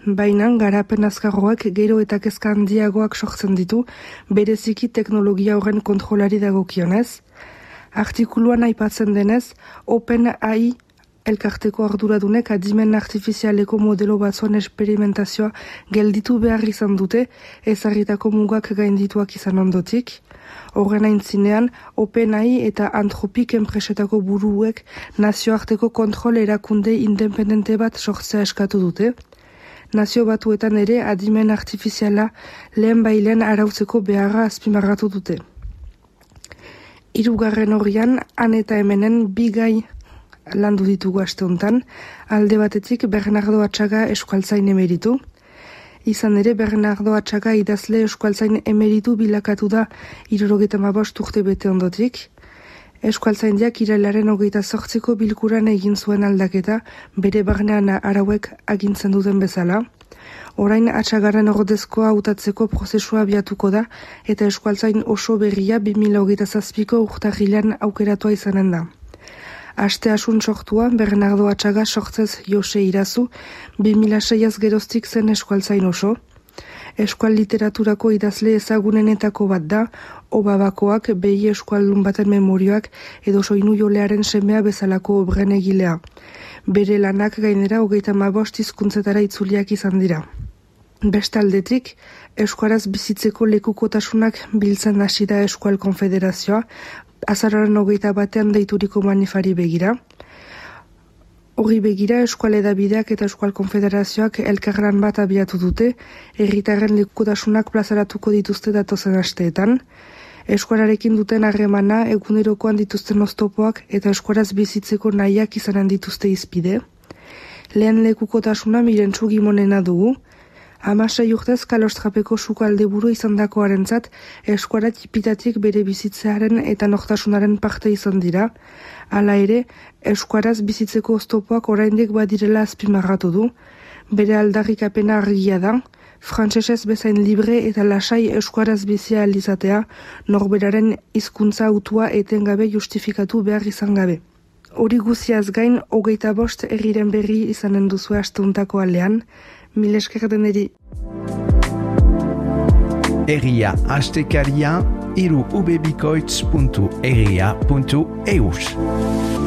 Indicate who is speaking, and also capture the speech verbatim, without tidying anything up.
Speaker 1: baina garapen azkarroak gero eta kezka handiagoak sortzen ditu, bereziki teknologia horren kontrolari dagokionez. Artikuluan aipatzen denez, OpenAI elkarteko arduradunek adimen artifizialeko modelo batzuen esperimentazioa gelditu behar izan dute, ezarritako mugak gaindituak izan ondotik. Horren aintzinean, OpenAI eta Anthropic enpresetako buruek nazioarteko kontrol erakunde independente bat sortzea eskatu dute. Nazio batuetan ere adimen artifiziala lehen bailen arautzeko beharra azpimarratu dute. Hirugarren horrian, han eta hemenen bi gai landu ditugu aste hontan, alde batetik Bernardo Atxaga euskaltzain emeritu. Izan ere, Bernardo Atxaga idazle euskaltzain emeritu bilakatu da hirurogeita hamabost urte bete ondotik. Euskaltzaindiak irailaren hogeita zortziko bilkuran egin zuen aldaketa, bere barnean arauek agintzen duten bezala. Orain Atxagarren ordezkoa hautatzeko prozesua abiatuko da, eta euskaltzain oso berria bi mila hogeita zazpiko urtarrilean aukeratua izanen da. Aste asun sortua, Bernardo Atxaga sortzez Jose Irazu, bi mila seiaz geroztik zen eskualtzain oso. Eskual literaturako idazle ezagunenetako bat da, Obabakoak, behi eskualdun baten memorioak edo soinu jolearen semea bezalako obren egilea. Bere lanak gainera hogeita hamabost hizkuntzetara itzuliak izan dira. Beste aldetik, eskuaraz bizitzeko lekukotasunak biltzen hasi da Eskual Konfederazioa, azararen hogeita batean deituriko manifari begira. Horri begira, Eskual Edabideak eta Eskual Konfederazioak elkarlan bat abiatu dute, herritarren lekukotasunak plazaratuko dituzte datozen asteetan. Eskualarekin duten harremana, egunerokoan dituzten oztopoak eta eskuaraz bizitzeko nahiak izanen dituzte izpide. Lehen lekukotasuna Mirentzu Gimonena dugu. Hamasei urtez Kalostrapeko sukaldeburu izandakoarentzat eskuara tipitatik bere bizitzearen eta nortasunaren parte izan dira. Hala ere, eskuaraz bizitzeko oztopoak oraindik badirela azpimarratu du. Bere aldarrikapena argia da, frantsesez bezain libre eta lasai eskuaraz bizia alizatea, norberaren hizkuntza autua etengabe justifikatu behar izan gabe. Hori guziaz gain, hogeita bost herriren berri izanen duzu asteuntako alean, mil esker deneri.
Speaker 2: Herria astekaria hiru ubebikoitz puntu herria puntu eus.